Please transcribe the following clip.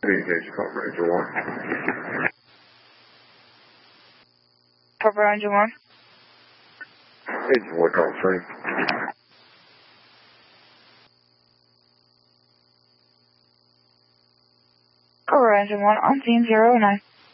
Engage Cobra Ranger 1. Cobra Ranger 1. Agent 1, call 3. Cobra Ranger 1 on scene 009.